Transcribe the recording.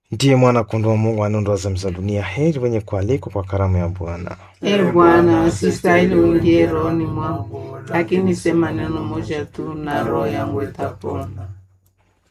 Ndiye mwana kondoo wa Mungu anaondoa dhambi za dunia. Heri wenye kualikwa kwa karamu ya Bwana. Bwana, sistahili uingie rohoni mwangu, lakini sema neno moja tu na roho yangu itapona.